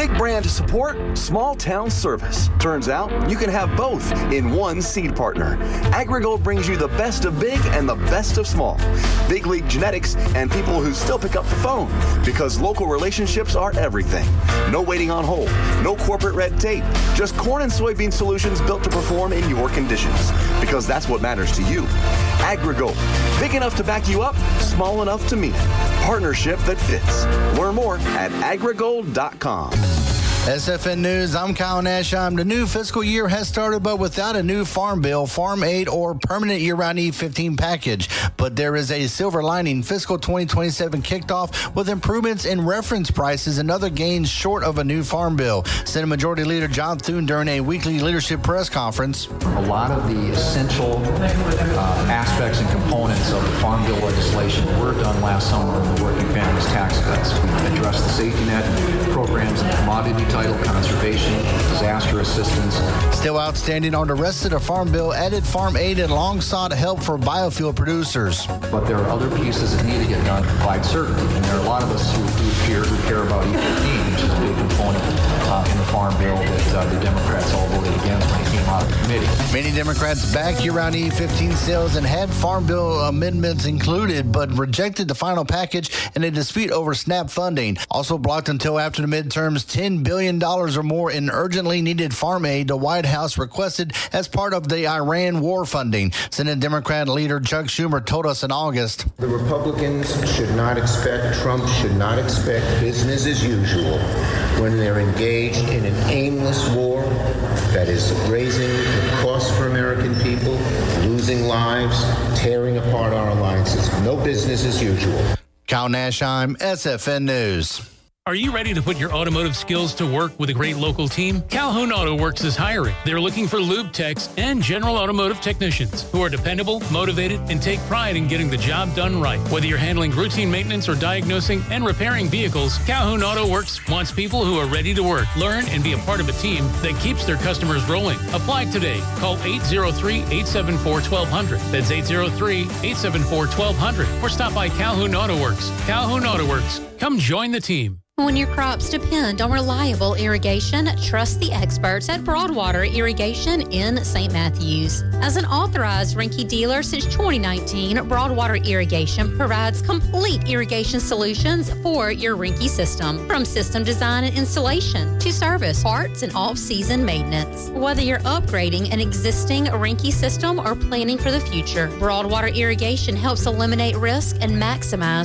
Big brand support, small town service. Turns out you can have both in one seed partner. AgriGold brings you the best of big and the best of small. Big league genetics and people who still pick up the phone, because local relationships are everything. No waiting on hold, no corporate red tape, just corn and soybean solutions built to perform in your conditions, because that's what matters to you. AgriGold, big enough to back you up, small enough to mean it. Partnership that fits. Learn more at agrigold.com. SFN News, I'm Kyle Nashheim. The new fiscal year has started, but without a new farm bill, farm aid, or permanent year-round E15 package. But there is a silver lining. Fiscal 2027 kicked off with improvements in reference prices and other gains short of a new farm bill. Senate Majority Leader John Thune during a weekly leadership press conference. A lot of the essential aspects and components of the farm bill legislation were done last summer in the Working Families Tax Cuts. We addressed the safety net programs and commodity title conservation, disaster assistance. Still outstanding on the rest of the farm bill, added farm aid and long-sought help for biofuel producers. But there are other pieces that need to get done to provide certainty. And there are a lot of us who care about E15, which is a big component in the farm bill that the Democrats all voted against when it came out of committee. Many Democrats backed year-round E15 sales and had farm bill amendments included, but rejected the final package in a dispute over SNAP funding. Also blocked until after the midterms, $10 billion or more in urgently needed farm aid the White House requested as part of the Iran war funding. Senate Democrat leader Chuck Schumer told us in August. The Republicans Trump should not expect business as usual when they're engaged in an aimless war that is raising the cost for American people, losing lives, tearing apart our alliances. No business as usual. Kyle Nashheim, SFN News. Are you ready to put your automotive skills to work with a great local team? Calhoun Auto Works is hiring. They're looking for lube techs and general automotive technicians who are dependable, motivated, and take pride in getting the job done right. Whether you're handling routine maintenance or diagnosing and repairing vehicles, Calhoun Auto Works wants people who are ready to work, learn, and be a part of a team that keeps their customers rolling. Apply today. Call 803-874-1200. That's 803-874-1200. Or stop by Calhoun Auto Works. Calhoun Auto Works. Come join the team. When your crops depend on reliable irrigation, trust the experts at Broadwater Irrigation in St. Matthews. As an authorized Rinky dealer since 2019, Broadwater Irrigation provides complete irrigation solutions for your Rinky system, from system design and installation to service, parts, and off-season maintenance. Whether you're upgrading an existing Rinky system or planning for the future, Broadwater Irrigation helps eliminate risk and maximize